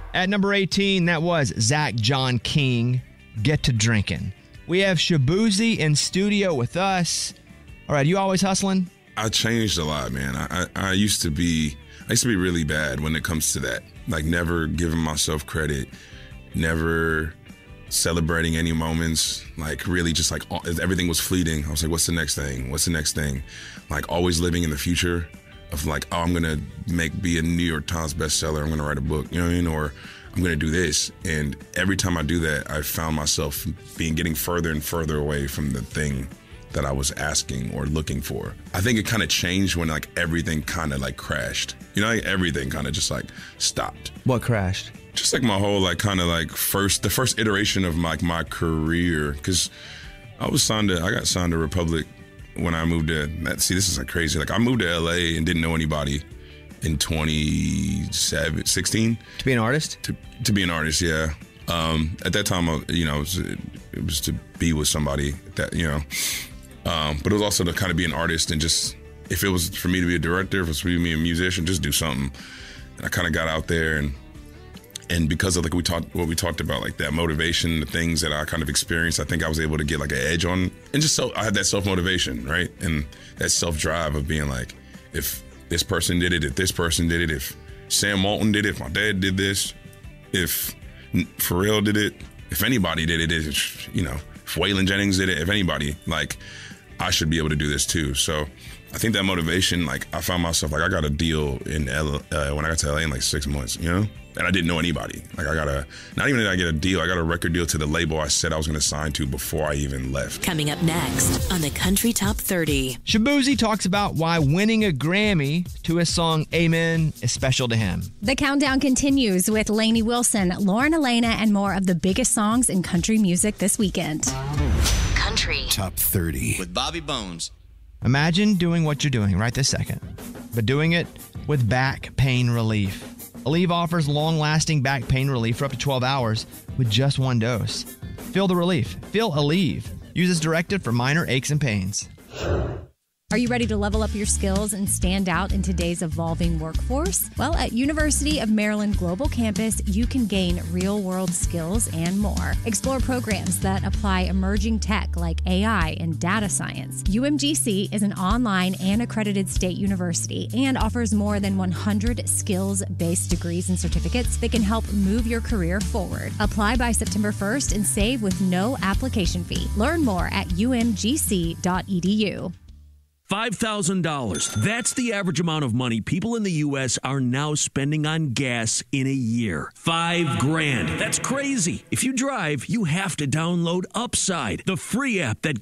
At number 18, that was Zach John King, Get to Drinking. We have Shaboozey in studio with us. All right, you always hustling? I changed a lot, man. I used to be really bad when it comes to that. Like never giving myself credit, never celebrating any moments, like really just like everything was fleeting. I was like, what's the next thing? What's the next thing? Like always living in the future of like, oh, I'm going to be a New York Times bestseller. I'm going to write a book, you know what I mean? Or I'm going to do this. And every time I do that, I found myself getting further and further away from the thing that I was asking or looking for. I think it kind of changed when like everything kind of like crashed. You know, like everything kind of just like stopped. What crashed? Just like my whole like kind of like the first iteration of my career. Because I got signed to Republic when I moved to, see, this is like crazy. Like I moved to LA and didn't know anybody in 2016. To be an artist? To be an artist, yeah. At that time, it was to be with somebody that, but it was also to kind of be an artist and just, if it was for me to be a director, if it was for me to be a musician, just do something. And I kind of got out there and because of like what we talked about, like that motivation, the things that I kind of experienced, I think I was able to get like an edge on, and just so I had that self-motivation, right? And that self-drive of being like, if this person did it, if this person did it, if Sam Walton did it, if my dad did this, if Pharrell did it, if anybody did it, if Waylon Jennings did it, if anybody, like, I should be able to do this too. So I think that motivation, like I found myself like I got a deal in LA, when I got to LA in like 6 months, and I didn't know anybody. Like not even did I get a deal, I got a record deal to the label I said I was going to sign to before I even left. Coming up next on the Country Top 30. Shaboozey talks about why winning a Grammy to his song Amen is special to him. The countdown continues with Lainey Wilson, Lauren Elena, and more of the biggest songs in country music this weekend. Country Top 30 with Bobby Bones. Imagine doing what you're doing right this second, but doing it with back pain relief. Aleve offers long-lasting back pain relief for up to 12 hours with just one dose. Feel the relief. Feel Aleve. Use as directed for minor aches and pains. Are you ready to level up your skills and stand out in today's evolving workforce? Well, at University of Maryland Global Campus, you can gain real-world skills and more. Explore programs that apply emerging tech like AI and data science. UMGC is an online and accredited state university and offers more than 100 skills-based degrees and certificates that can help move your career forward. Apply by September 1st and save with no application fee. Learn more at umgc.edu. $5,000. That's the average amount of money people in the U.S. are now spending on gas in a year. $5,000. That's crazy. If you drive, you have to download Upside, the free app that